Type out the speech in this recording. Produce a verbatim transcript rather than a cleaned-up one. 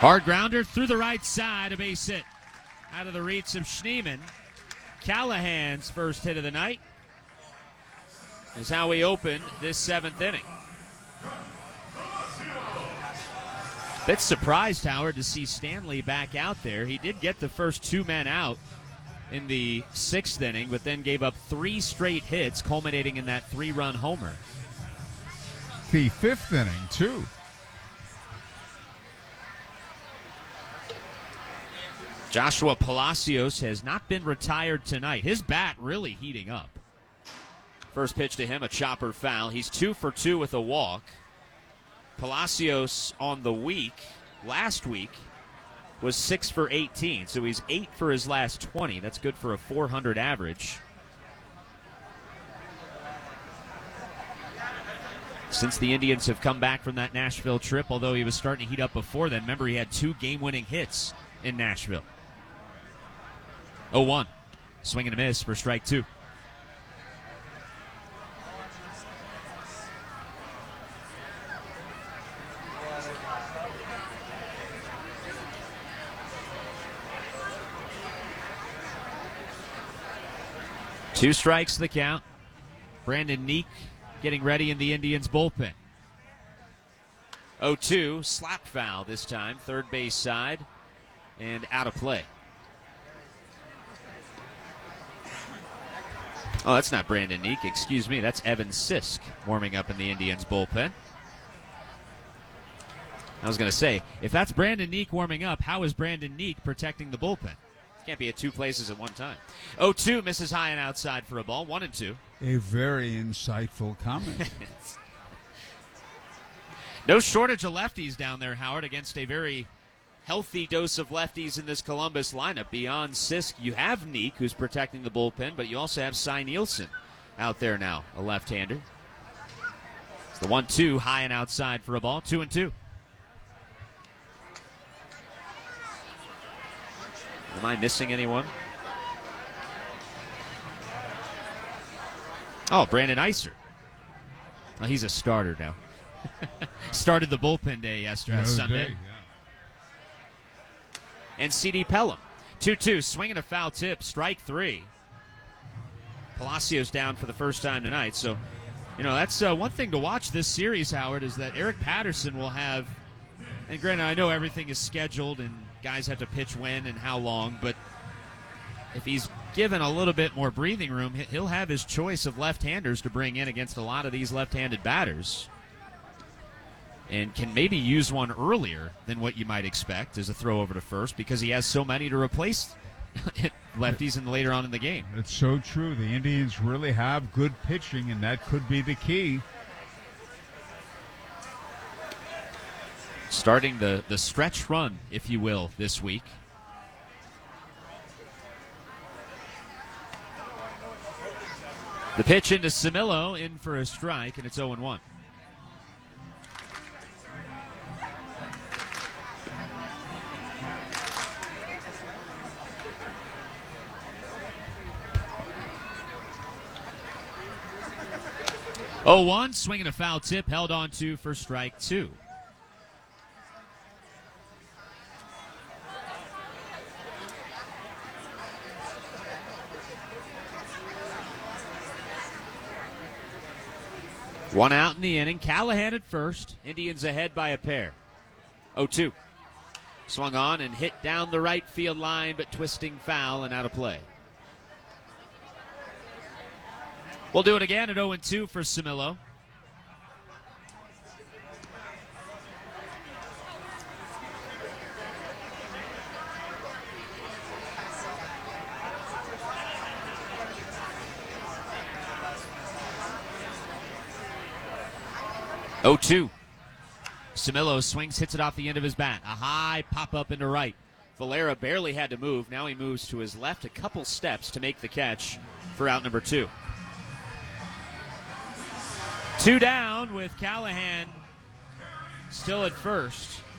Hard grounder through the right side, a base hit. Out of the reach of Schneemann. Callahan's first hit of the night is how we open this seventh inning. Bit surprised, Howard, to see Stanley back out there. He did get the first two men out in the sixth inning, but then gave up three straight hits, culminating in that three-run homer. The fifth inning, too. Joshua Palacios has not been retired tonight. His bat really heating up. First pitch to him, a chopper foul. He's two for two with a walk. Palacios on the week, last week, was six for eighteen, so he's eight for his last twenty. That's good for a four hundred average. Since the Indians have come back from that Nashville trip, although he was starting to heat up before then, remember he had two game-winning hits in Nashville. oh one, swing and a miss for strike two. Two strikes the count. Brandon Neek getting ready in the Indians' bullpen. oh two, slap foul this time, third base side, and out of play. Oh, that's not Brandon Neek, excuse me. That's Evan Sisk warming up in the Indians' bullpen. I was going to say, if that's Brandon Neek warming up, how is Brandon Neek protecting the bullpen? Can't be at two places at one time. oh two misses high and outside for a ball. One and two. A very insightful comment. No shortage of lefties down there, Howard, against a very healthy dose of lefties in this Columbus lineup. Beyond Sisk, you have Neek, who's protecting the bullpen, but you also have Cy Nielsen out there now, a left-hander. It's the one two, high and outside for a ball. Two and two. Am I missing anyone? Oh, Brandon Iser. Oh, he's a starter now. Started the bullpen day yesterday, No Sunday. day, yeah. And C D Pelham. two two, swinging a foul tip, strike three. Palacios down for the first time tonight. So, you know, that's uh, one thing to watch this series, Howard, is that Eric Patterson will have, and granted, I know everything is scheduled and guys have to pitch when and how long, but if he's given a little bit more breathing room, he'll have his choice of left-handers to bring in against a lot of these left-handed batters, and can maybe use one earlier than what you might expect as a throw over to first, because he has so many to replace lefties in later on in the game. It's so true. The Indians really have good pitching, and that could be the key. Starting the, the stretch run, if you will, this week. The pitch into Camilo, in for a strike, and it's oh one. oh one, swinging a foul tip, held on to for strike two. One out in the inning. Callahan at first. Indians ahead by a pair. oh two. Swung on and hit down the right field line, but twisting foul and out of play. We'll do it again at oh two for Camilo. oh two. Camilo swings, hits it off the end of his bat. A high pop-up into right. Valera barely had to move. Now he moves to his left a couple steps to make the catch for out number two. Two down with Callahan still at first.